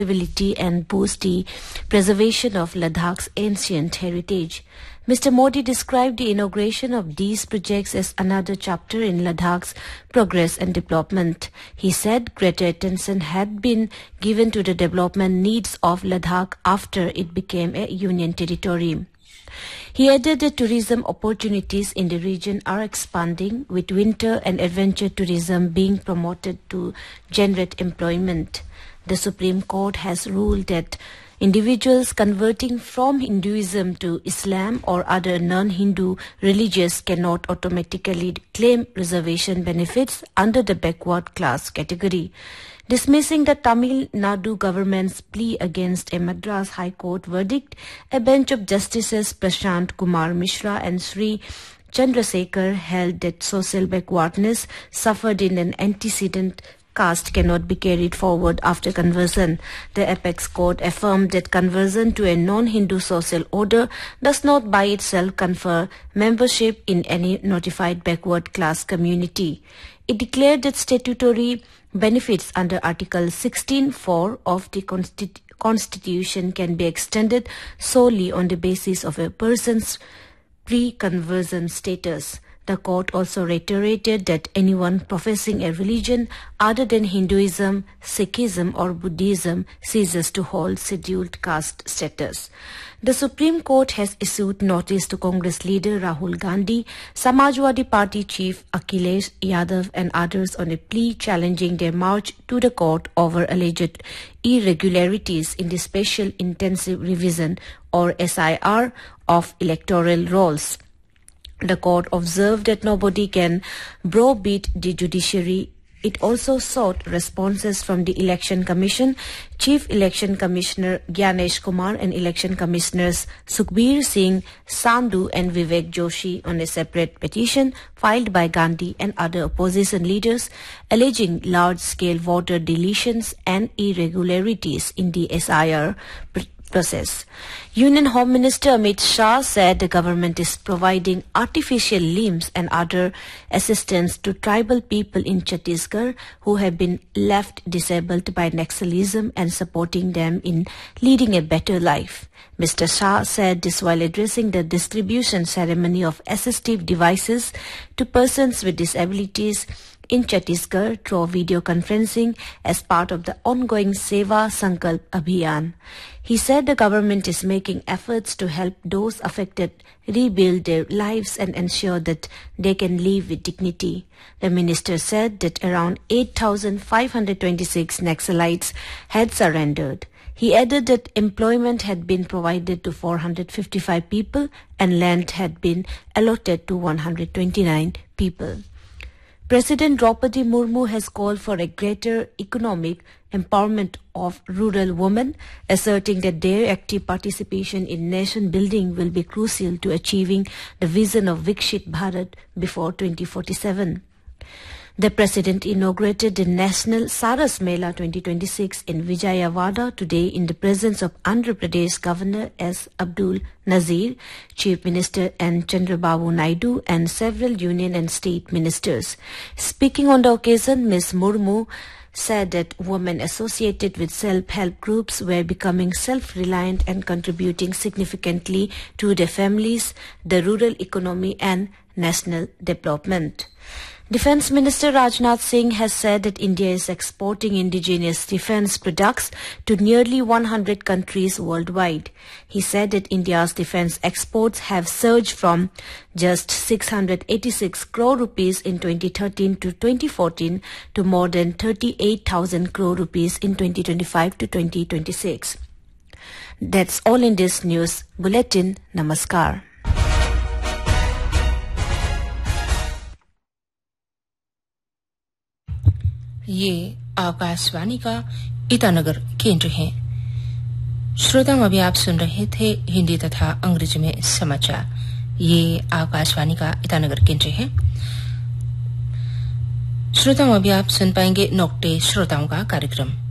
and boost the preservation of Ladakh's ancient heritage. Mr. Modi described the inauguration of these projects as another chapter in Ladakh's progress and development. He said greater attention had been given to the development needs of Ladakh after it became a union territory. He added that tourism opportunities in the region are expanding, with winter and adventure tourism being promoted to generate employment. The Supreme Court has ruled that individuals converting from Hinduism to Islam or other non-Hindu religions cannot automatically claim reservation benefits under the backward class category. Dismissing the Tamil Nadu government's plea against a Madras High Court verdict, a bench of Justices Prashant Kumar Mishra and Sri Chandrasekhar held that social backwardness suffered in an antecedent caste cannot be carried forward after conversion. The apex court affirmed that conversion to a non-Hindu social order does not by itself confer membership in any notified backward class community. It declared that statutory benefits under Article 16(4) of the Constitution can be extended solely on the basis of a person's pre-conversion status. The court also reiterated that anyone professing a religion other than Hinduism, Sikhism or Buddhism ceases to hold scheduled caste status. The Supreme Court has issued notice to Congress leader Rahul Gandhi, Samajwadi Party chief Akhilesh Yadav and others on a plea challenging their march to the court over alleged irregularities in the Special Intensive Revision or SIR of electoral rolls. The court observed that nobody can browbeat the judiciary. It also sought responses from the Election Commission, Chief Election Commissioner Gyanesh Kumar and Election Commissioners Sukhbir Singh Sandhu and Vivek Joshi on a separate petition filed by Gandhi and other opposition leaders alleging large-scale voter deletions and irregularities in the SIR process. Union Home Minister Amit Shah said the government is providing artificial limbs and other assistance to tribal people in Chhattisgarh who have been left disabled by Naxalism and supporting them in leading a better life. Mr. Shah said this while addressing the distribution ceremony of assistive devices to persons with disabilities in Chhattisgarh through video conferencing as part of the ongoing Seva Sankalp Abhiyan. He said the government is making efforts to help those affected rebuild their lives and ensure that they can live with dignity. The minister said that around 8,526 Naxalites had surrendered. He added that employment had been provided to 455 people and land had been allotted to 129 people. President Draupadi Murmu has called for a greater economic empowerment of rural women, asserting that their active participation in nation building will be crucial to achieving the vision of Vikshit Bharat before 2047. The President inaugurated the National Saras Mela 2026 in Vijayawada today in the presence of Andhra Pradesh Governor S. Abdul Nazir, Chief Minister N. Chandrababu Naidu and several union and state ministers. Speaking on the occasion, Ms. Murmu said that women associated with self-help groups were becoming self-reliant and contributing significantly to their families, the rural economy and national development. Defence Minister Rajnath Singh has said that India is exporting indigenous defence products to nearly 100 countries worldwide. He said that India's defence exports have surged from just 686 crore rupees in 2013 to 2014 to more than 38,000 crore rupees in 2025 to 2026. That's all in this news bulletin. Namaskar. ये आकाशवाणी का ईटानगर केंद्र है। श्रोताओं, अभी आप सुन रहे थे हिंदी तथा अंग्रेजी में समाचार। ये आकाशवाणी का ईटानगर केंद्र है। श्रोताओं, अभी आप सुन पाएंगे नोक्टे श्रोताओं का कार्यक्रम।